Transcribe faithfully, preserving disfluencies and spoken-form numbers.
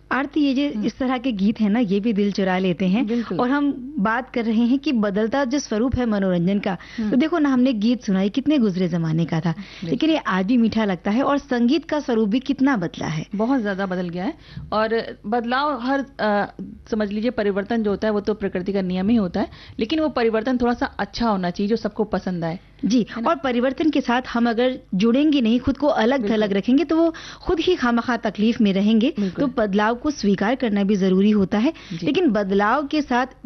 आरती, ये जो इस तरह के गीत हैं ना, ये भी दिल चुरा लेते हैं। और हम बात कर रहे हैं कि बदलता जो स्वरूप है मनोरंजन का, तो देखो ना, हमने गीत सुना, ये कितने गुजरे जमाने का था, लेकिन ये आज भी मीठा लगता है। और संगीत का स्वरूप भी कितना बदला है, बहुत ज्यादा बदल गया है। और बदलाव, हर आ, समझ लीजिए परिवर्तन जो होता है वो तो प्रकृति का नियम ही होता है, लेकिन वो परिवर्तन थोड़ा सा अच्छा होना चाहिए जो सबको पसंद आए जी। और परिवर्तन के साथ हम अगर जुड़ेंगे नहीं, खुद को अलग थलग रखेंगे, तो वो खुद ही खामखा तकलीफ में रहेंगे। तो बदलाव को स्वीकार करना भी जरूरी होता है, लेकिन बदलाव के साथ